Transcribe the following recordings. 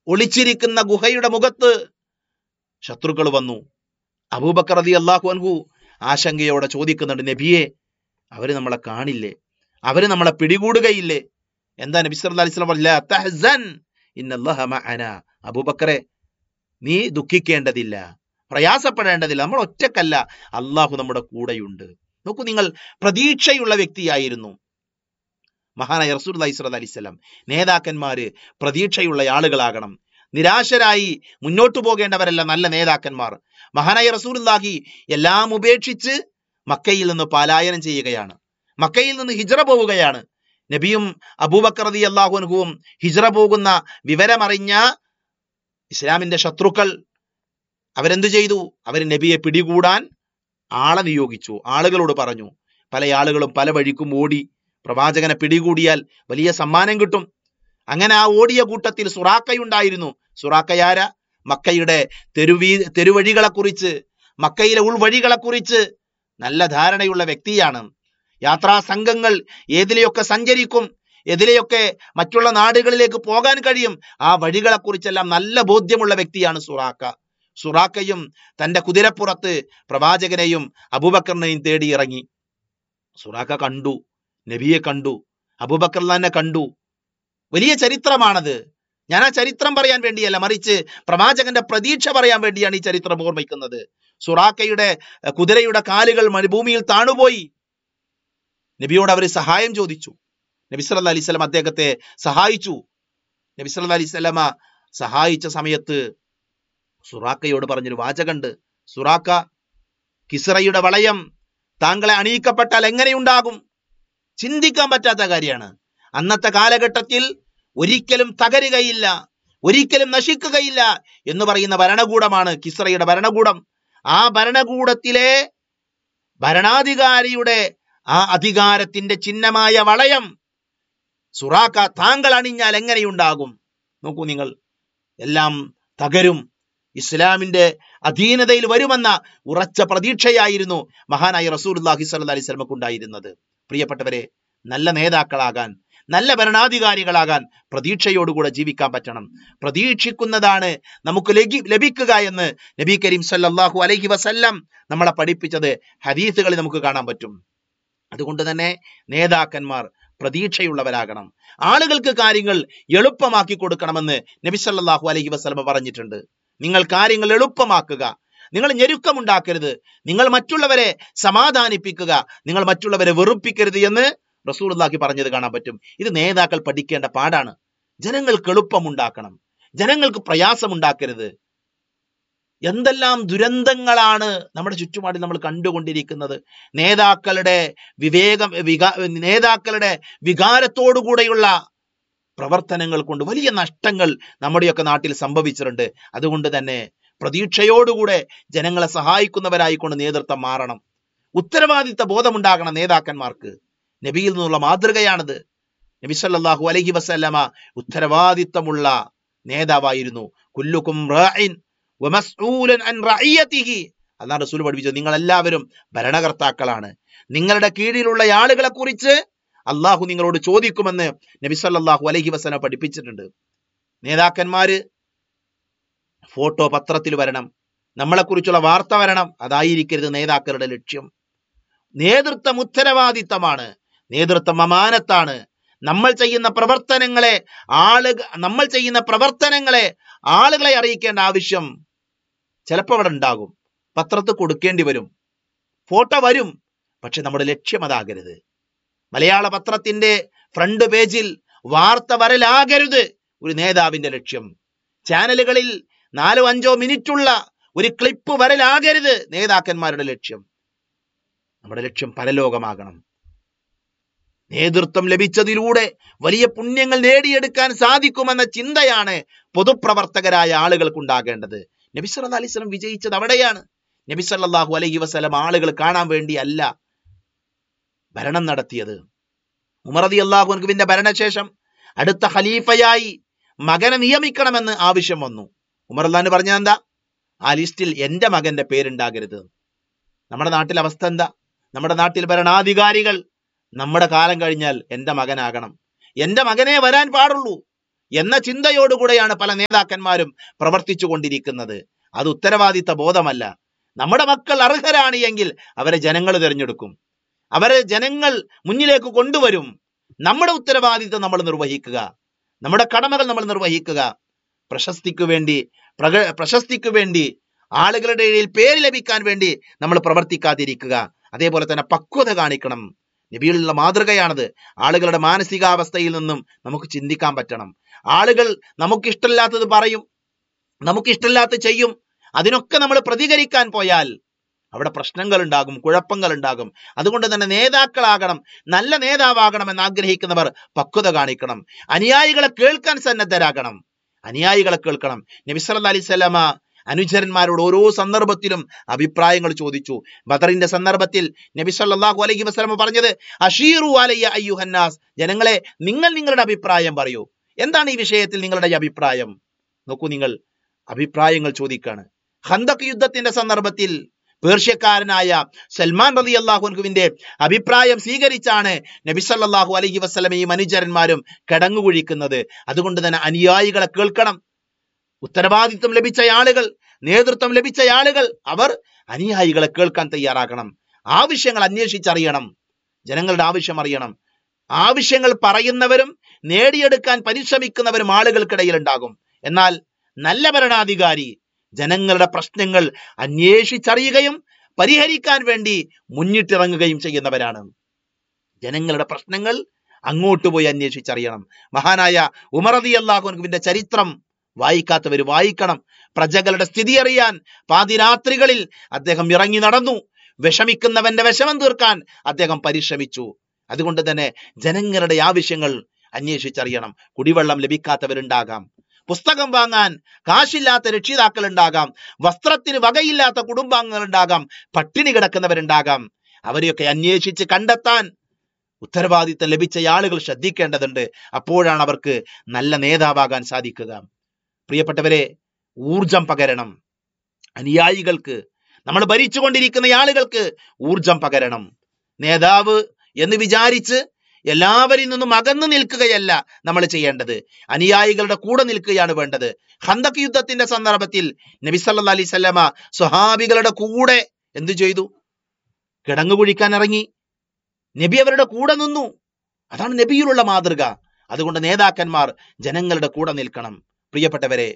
ഒളിച്ചിരിക്കുന്ന ഗുഹയുടെ മുഖത്ത് ശത്രുക്കൾ വന്നു. അബൂബക്കർ റളിയല്ലാഹു അൻഹു ആശങ്കയോടെ ചോദിക്കുന്നുണ്ട്, നബിയെ, അവര് നമ്മളെ കാണില്ലേ? അവര് നമ്മളെ പിടികൂടുകയില്ലേ? എന്താ നബി സല്ലല്ലാഹു അലൈഹി വസല്ലം പറഞ്ഞ, തഹ്സൻ ഇന്നല്ലാഹ മഅനാ. അബൂബക്കറെ, നീ ദുഃഖിക്കേണ്ടതില്ല, പ്രയാസപ്പെടേണ്ടതില്ല, നമ്മൾ ഒറ്റക്കല്ല, അള്ളാഹു നമ്മുടെ കൂടെയുണ്ട്. നോക്കൂ നിങ്ങൾ, പ്രതീക്ഷയുള്ള വ്യക്തിയായിരുന്നു മഹാനായ റസൂലുള്ളാഹി സ്വല്ലല്ലാഹി അലൈഹി വസല്ലം. നേതാക്കന്മാര് പ്രതീക്ഷയുള്ള ആളുകളാകണം. നിരാശരായി മുന്നോട്ടു പോകേണ്ടവരല്ല നല്ല നേതാക്കന്മാർ. മഹാനായ റസൂലുള്ളാഹി എല്ലാം ഉപേക്ഷിച്ച് മക്കയിൽ നിന്ന് പലായനം ചെയ്യുകയാണ്, മക്കയിൽ നിന്ന് ഹിജ്റ പോവുകയാണ്. നബിയും അബൂബക്കർ റളിയല്ലാഹു അൻഹുവും ഹിജ്റ പോകുന്ന വിവരമറിഞ്ഞ ഇസ്ലാമിന്റെ ശത്രുക്കൾ അവരെന്തു ചെയ്തു? അവർ നബിയെ പിടികൂടാൻ ആളെ നിയോഗിച്ചു. ആളുകളോട് പറഞ്ഞു. പല ആളുകളും പല വഴിക്കും ഓടി. പ്രവാചകനെ പിടികൂടിയാൽ വലിയ സമ്മാനം കിട്ടും. അങ്ങനെ ആ ഓടിയ കൂട്ടത്തിൽ സുറാക്കയുണ്ടായിരുന്നു. സുറാക്കയാര? മക്കയുടെ തെരുവഴികളെ കുറിച്ച്, മക്കയിലെ ഉൾവഴികളെ കുറിച്ച് നല്ല ധാരണയുള്ള വ്യക്തിയാണ്. യാത്രാ സംഘങ്ങൾ ഏതിലെയൊക്കെ സഞ്ചരിക്കും, ഏതിലെയൊക്കെ മറ്റുള്ള നാടുകളിലേക്ക് പോകാൻ കഴിയും, ആ വഴികളെ കുറിച്ചെല്ലാം നല്ല ബോധ്യമുള്ള വ്യക്തിയാണ് സുറാക്ക. സുറാക്കയും തന്റെ കുതിരപ്പുറത്ത് പ്രവാചകനെയും അബൂബക്കറിനെയും തേടി ഇറങ്ങി. സുറാക്ക കണ്ടു, നബിയെ കണ്ടു, അബൂബക്കർ തന്നെ കണ്ടു. വലിയ ചരിത്രമാണത്. ഞാൻ ആ ചരിത്രം പറയാൻ വേണ്ടിയല്ല, മറിച്ച് പ്രവാചകന്റെ പ്രതീക്ഷ പറയാൻ വേണ്ടിയാണ് ഈ ചരിത്രം ഓർമ്മിക്കുന്നത്. സുറാക്കയുടെ കുതിരയുടെ കാലുകൾ മരുഭൂമിയിൽ താണുപോയി. നബിയോട് അവർ സഹായം ചോദിച്ചു. നബി സല്ലല്ലാഹു അലൈഹി വസല്ലം അദ്ദേഹത്തെ സഹായിച്ചു. നബി സല്ലല്ലാഹു അലൈഹി വസല്ലമ സഹായിച്ച സമയത്ത് സുറാക്കയോട് പറഞ്ഞൊരു വാചകണ്ട്. സുറാക്ക, കിസ്റയുടെ വളയം താങ്കളെ അണിയിക്കപ്പെട്ടാൽ എങ്ങനെയുണ്ടാകും? ചിന്തിക്കാൻ പറ്റാത്ത കാര്യമാണ്. അന്നത്തെ കാലഘട്ടത്തിൽ ഒരിക്കലും തകരുകയില്ല, ഒരിക്കലും നശിക്കുകയില്ല എന്ന് പറയുന്ന ഭരണകൂടമാണ് കിസ്റയുടെ ഭരണകൂടം. ആ ഭരണകൂടത്തിലെ ഭരണാധികാരിയുടെ ആ അധികാരത്തിന്റെ ചിഹ്നമായ വളയം സുറാക്ക താങ്കൾ അണിഞ്ഞാൽ എങ്ങനെയുണ്ടാകും? നോക്കൂ നിങ്ങൾ, എല്ലാം തകരും, ഇസ്ലാമിന്റെ അധീനതയിൽ വരുമെന്ന ഉറച്ച പ്രതീക്ഷയായിരുന്നു മഹാനായ റസൂലുള്ളാഹി സ്വല്ലല്ലാഹി അലൈഹി വസല്ലമക്ക് ഉണ്ടായിരുന്നത്. പ്രിയപ്പെട്ടവരെ, നല്ല നേതാക്കളാകാൻ, നല്ല ഭരണാധികാരികളാകാൻ പ്രതീക്ഷയോടുകൂടെ ജീവിക്കാൻ പറ്റണം. പ്രതീക്ഷിക്കുന്നതാണ് നമുക്ക് ലഭിക്കുക എന്ന് നബി കരീം സല്ലല്ലാഹു അലൈഹി വസല്ലം നമ്മളെ പഠിപ്പിച്ചത് ഹദീസുകളിൽ നമുക്ക് കാണാൻ പറ്റും. അതുകൊണ്ട് തന്നെ നേതാക്കന്മാർ പ്രതീക്ഷയുള്ളവരാകണം. ആളുകൾക്ക് കാര്യങ്ങൾ എളുപ്പമാക്കി കൊടുക്കണമെന്ന് നബി സല്ലല്ലാഹു അലൈഹി വസല്ലം പറഞ്ഞിട്ടുണ്ട്. നിങ്ങൾ കാര്യങ്ങൾ എളുപ്പമാക്കുക, നിങ്ങൾ ഞെരുക്കമുണ്ടാക്കരുത്, നിങ്ങൾ മറ്റുള്ളവരെ സമാധാനിപ്പിക്കുക, നിങ്ങൾ മറ്റുള്ളവരെ വെറുപ്പിക്കരുത് എന്ന് റസൂലുള്ളാഹി പറഞ്ഞത് കാണാൻ പറ്റും. ഇത് നേതാക്കൾ പഠിക്കേണ്ട പാഠാണ്. ജനങ്ങൾക്ക് എളുപ്പമുണ്ടാക്കണം, ജനങ്ങൾക്ക് പ്രയാസമുണ്ടാക്കരുത്. എന്തെല്ലാം ദുരന്തങ്ങളാണ് നമ്മുടെ ചുറ്റുപാടിൽ നമ്മൾ കണ്ടുകൊണ്ടിരിക്കുന്നത്. നേതാക്കളുടെ വികാരത്തോടുകൂടെയുള്ള പ്രവർത്തനങ്ങൾ കൊണ്ട് വലിയ നഷ്ടങ്ങൾ നമ്മുടെയൊക്കെ നാട്ടിൽ സംഭവിച്ചിട്ടുണ്ട്. അതുകൊണ്ട് തന്നെ പ്രതീക്ഷയോടുകൂടെ ജനങ്ങളെ സഹായിക്കുന്നവരായിക്കൊണ്ട് നേതൃത്വം മാറണം. ഉത്തരവാദിത്ത ബോധമുണ്ടാകണം നേതാക്കന്മാർക്ക്. നബിയിൽ നിന്നുള്ള മാതൃകയാണിത്. നബി സല്ലല്ലാഹു അലൈഹി വസല്ലമ ഉത്തരവാദിത്തമുള്ള നേതാവായിരുന്നു. കുല്ലുക്കും റാഇൻ വമസ്ഊലൻ അൻ റഇയതിഹി. അല്ലാഹു റസൂൽ പഠിപ്പിച്ചു, നിങ്ങൾ എല്ലാവരും ഭരണകർത്താക്കളാണ്, നിങ്ങളുടെ കീഴിലുള്ള ആളുകളെ കുറിച്ച് അള്ളാഹു നിങ്ങളോട് ചോദിക്കുമെന്ന് നബി സല്ലല്ലാഹു അലൈഹി വസല്ലം പഠിപ്പിച്ചിട്ടുണ്ട്. നേതാക്കന്മാര് ഫോട്ടോ പത്രത്തിൽ വരണം, നമ്മളെക്കുറിച്ചുള്ള വാർത്ത വരണം, അതായിരിക്കരുത് നേതാക്കളുടെ ലക്ഷ്യം. നേതൃത്വം ഉത്തരവാദിത്തമാണ്, നേതൃത്വം അമാനത്താണ്. നമ്മൾ ചെയ്യുന്ന പ്രവർത്തനങ്ങളെ ആളുകളെ അറിയിക്കേണ്ട ആവശ്യം ചിലപ്പോൾ അവിടെ ഉണ്ടാകും. പത്രത്തിൽ കൊടുക്കേണ്ടി വരും, ഫോട്ടോ വരും, പക്ഷെ നമ്മുടെ ലക്ഷ്യം അതാകരുത്. മലയാള പത്രത്തിന്റെ ഫ്രണ്ട് പേജിൽ വാർത്ത വരലാകരുത് ഒരു നേതാവിന്റെ ലക്ഷ്യം. ചാനലുകളിൽ 4-5 മിനിറ്റുള്ള ഒരു ക്ലിപ്പ് വരലാകരുത് നേതാക്കന്മാരുടെ ലക്ഷ്യം. നമ്മുടെ ലക്ഷ്യം പരലോകമാകണം. നേതൃത്വം ലഭിച്ചതിലൂടെ വലിയ പുണ്യങ്ങൾ നേടിയെടുക്കാൻ സാധിക്കുമെന്ന ചിന്തയാണ് പൊതുപ്രവർത്തകരായ ആളുകൾക്കുണ്ടാകേണ്ടത്. നബി സല്ലല്ലാഹു അലൈഹി വസല്ലം വിജയിച്ചത് അവിടെയാണ്. നബി സല്ലല്ലാഹു അലൈഹി വസല്ലം ആളുകൾ കാണാൻ വേണ്ടിയല്ല ഭരണം നടത്തിയത്. ഉമർ റളിയല്ലാഹു അൻഹുവിന്റെ ഭരണശേഷം അടുത്ത ഖലീഫയായി മകനെ നിയമിക്കണമെന്ന് ആവശ്യം വന്നു. ഉമർ റളിയല്ലാഹു പറഞ്ഞത് എന്താ? ആ ലിസ്റ്റിൽ എന്റെ മകന്റെ പേരുണ്ടാകരുത്. നമ്മുടെ നാട്ടിൽ അവസ്ഥ എന്താ? നമ്മുടെ നാട്ടിൽ ഭരണാധികാരികൾ നമ്മുടെ കാലം കഴിഞ്ഞാൽ എന്റെ മകനാകണം, എന്റെ മകനെ വരാൻ പാടുള്ളൂ, എന്ന ചിന്തയോടുകൂടെയാണ് പല നേതാക്കന്മാരും പ്രവർത്തിച്ചു കൊണ്ടിരിക്കുന്നത്. അത് ഉത്തരവാദിത്ത ബോധമല്ല. നമ്മുടെ മക്കൾ അർഹരാണ് എങ്കിൽ അവരെ ജനങ്ങൾ തിരഞ്ഞെടുക്കും, അവരെ ജനങ്ങൾ മുന്നിലേക്ക് കൊണ്ടുവരും. നമ്മുടെ ഉത്തരവാദിത്തം നമ്മൾ നിർവഹിക്കുക, നമ്മുടെ കടമകൾ നമ്മൾ നിർവഹിക്കുക. പ്രശസ്തിക്കു വേണ്ടി ആളുകളുടെ ഇടയിൽ പേര് ലഭിക്കാൻ വേണ്ടി നമ്മൾ പ്രവർത്തിക്കാതിരിക്കുക. അതേപോലെ തന്നെ പക്വത കാണിക്കണം. നബിയുള്ള മാതൃകയാണത്. ആളുകളുടെ മാനസികാവസ്ഥയിൽ നിന്നും നമുക്ക് ചിന്തിക്കാൻ പറ്റണം. ആളുകൾ നമുക്കിഷ്ടമില്ലാത്തത് പറയും, നമുക്കിഷ്ടമില്ലാത്ത ചെയ്യും. അതിനൊക്കെ നമ്മൾ പ്രതികരിക്കാൻ പോയാൽ അവിടെ പ്രശ്നങ്ങൾ ഉണ്ടാകും, കുഴപ്പങ്ങൾ ഉണ്ടാകും. അതുകൊണ്ട് തന്നെ നേതാക്കളാകണം, നല്ല നേതാവാകണം എന്ന് ആഗ്രഹിക്കുന്നവർ പക്വത കാണിക്കണം. അനുയായികളെ കേൾക്കാൻ സന്നദ്ധരാകണം, അനുയായികളെ കേൾക്കണം. നബി സല്ലല്ലാഹു അലൈഹി വസല്ലമ അനുചരന്മാരോട് ഓരോ സന്ദർഭത്തിലും അഭിപ്രായങ്ങൾ ചോദിച്ചു. ബദറിന്റെ സന്ദർഭത്തിൽ നബി സല്ലല്ലാഹു അലൈഹി വസല്ലമ പറഞ്ഞത്, അഷീറു അലയ്യ അയ്യുഹന്നാസ്, ജനങ്ങളെ നിങ്ങൾ നിങ്ങളുടെ അഭിപ്രായം പറയൂ. എന്താണ് ഈ വിഷയത്തിൽ നിങ്ങളുടെ അഭിപ്രായം? നോക്കൂ, നിങ്ങൾ അഭിപ്രായങ്ങൾ ചോദിക്കാണ്. ഖന്തഖ് യുദ്ധത്തിന്റെ സന്ദർഭത്തിൽ പേർഷ്യക്കാരനായ സൽമാൻ റളിയല്ലാഹു അൻഹുവിന്റെ അഭിപ്രായം സ്വീകരിച്ചാണ് നബി സല്ലല്ലാഹു അലൈഹി വസല്ലമയും അനുചരന്മാരും കിടങ്ങുകുഴിക്കുന്നത്. അതുകൊണ്ട് തന്നെ അനുയായികളെ കേൾക്കണം. ഉത്തരവാദിത്വം ലഭിച്ച ആളുകൾ, നേതൃത്വം ലഭിച്ച ആളുകൾ, അവർ അനുയായികളെ കേൾക്കാൻ തയ്യാറാകണം. ആവശ്യങ്ങൾ അന്വേഷിച്ചറിയണം, ജനങ്ങളുടെ ആവശ്യം അറിയണം. ആവശ്യങ്ങൾ പറയുന്നവരും നേടിയെടുക്കാൻ പരിശ്രമിക്കുന്നവരും ആളുകൾക്കിടയിൽ ഉണ്ടാകും. എന്നാൽ നല്ല ഭരണാധികാരി ജനങ്ങളുടെ പ്രശ്നങ്ങൾ അന്വേഷിച്ചറിയുകയും പരിഹരിക്കാൻ വേണ്ടി മുന്നിട്ടിറങ്ങുകയും ചെയ്യുന്നവരാണ്. ജനങ്ങളുടെ പ്രശ്നങ്ങൾ അങ്ങോട്ട് പോയി അന്വേഷിച്ചറിയണം. മഹാനായ ഉമർ റളിയല്ലാഹു അൻഹുവിന്റെ ചരിത്രം വായിക്കാത്തവർ വായിക്കണം. പ്രജകളുടെ സ്ഥിതി അറിയാൻ പാതിരാത്രികളിൽ അദ്ദേഹം ഇറങ്ങി നടന്നു. വിഷമിക്കുന്നവന്റെ വിഷമം തീർക്കാൻ അദ്ദേഹം പരിശ്രമിച്ചു. അതുകൊണ്ട് തന്നെ ജനങ്ങളുടെ ആവശ്യങ്ങൾ അന്വേഷിച്ചറിയണം. കുടിവെള്ളം ലഭിക്കാത്തവരുണ്ടാകാം, പുസ്തകം വാങ്ങാൻ കാശില്ലാത്ത രക്ഷിതാക്കൾ ഉണ്ടാകാം, വസ്ത്രത്തിന് വകയില്ലാത്ത കുടുംബാംഗങ്ങൾ ഉണ്ടാകാം, പട്ടിണി കിടക്കുന്നവരുണ്ടാകാം. അവരെയൊക്കെ അന്വേഷിച്ച് കണ്ടെത്താൻ ഉത്തരവാദിത്തം ലഭിച്ച ആളുകൾ ശ്രദ്ധിക്കേണ്ടതുണ്ട്. അപ്പോഴാണ് അവർക്ക് നല്ല നേതാവാകാൻ സാധിക്കുക. പ്രിയപ്പെട്ടവരെ, ഊർജം പകരണം അനുയായികൾക്ക്. നമ്മൾ ഭരിച്ചുകൊണ്ടിരിക്കുന്ന ആളുകൾക്ക് ഊർജം പകരണം. നേതാവ് എന്ന് വിചാരിച്ച് എല്ലാവരിൽ നിന്നും അകന്നു നിൽക്കുകയല്ല നമ്മൾ ചെയ്യേണ്ടത്, അനുയായികളുടെ കൂടെ നിൽക്കുകയാണ് വേണ്ടത്. ഖന്തഖ് യുദ്ധത്തിന്റെ സന്ദർഭത്തിൽ നബി സല്ലല്ലാഹു അലൈഹി വസല്ലമ സ്വഹാബികളുടെ കൂടെ എന്തു ചെയ്തു? കിടങ്ങു കുഴിക്കാൻ ഇറങ്ങി. നബി അവരുടെ കൂടെ നിന്നു. അതാണ് നബിയിലുള്ള മാതൃക. അതുകൊണ്ട് നേതാക്കന്മാർ ജനങ്ങളുടെ കൂടെ നിൽക്കണം. പ്രിയപ്പെട്ടവരെ,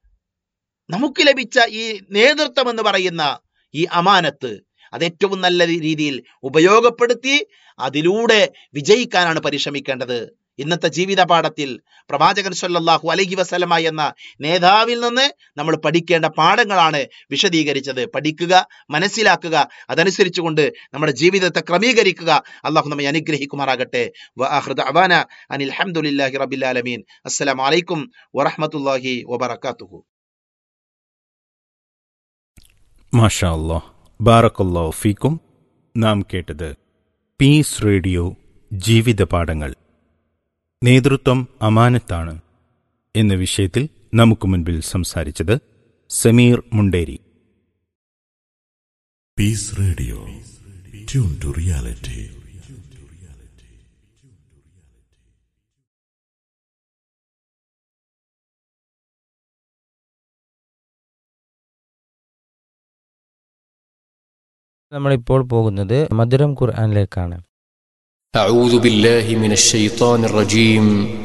നമുക്ക് ലഭിച്ച ഈ നേതൃത്വം എന്ന് പറയുന്ന ഈ അമാനത്ത് അത് ഏറ്റവും നല്ല രീതിയിൽ ഉപയോഗപ്പെടുത്തി അതിലൂടെ വിജയിക്കാനാണ് പരിശ്രമിക്കേണ്ടത്. ഇന്നത്തെ ജീവിത പാഠത്തിൽ പ്രവാചകൻ സല്ലല്ലാഹു അലൈഹി വസല്ലമ എന്ന നേതാവിൽ നിന്ന് നമ്മൾ പഠിക്കേണ്ട പാഠങ്ങളാണ് വിശദീകരിച്ചത്. പഠിക്കുക, മനസ്സിലാക്കുക, അതനുസരിച്ചുകൊണ്ട് നമ്മുടെ ജീവിതത്തെ ക്രമീകരിക്കുക. അള്ളാഹു നമ്മെ അനുഗ്രഹിക്കുമാറാകട്ടെ. വആഖിറു ദഅവാന അനിൽ ഹംദുലില്ലാഹി റബ്ബിൽ ആലമീൻ. അസ്സലാമു അലൈക്കും വറഹ്മത്തുള്ളാഹി വബറകാതുഹു. മാഷാ അല്ലാഹ്, ബാറക്കല്ലാഹു ഫീക്കും. നാം കേട്ടത് പീസ് റേഡിയോ ജീവിത പാഠങ്ങൾ. നേതൃത്വം അമാനത്താണ് എന്ന വിഷയത്തിൽ നമുക്ക് മുൻപിൽ സംസാരിച്ചത് Sameer Munderi. Piece radio, tune to reality. നമ്മളിപ്പോൾ പോകുന്നത് മധുരം ഖുർആനിലേക്കാണ്. أعوذ بالله من الشيطان الرجيم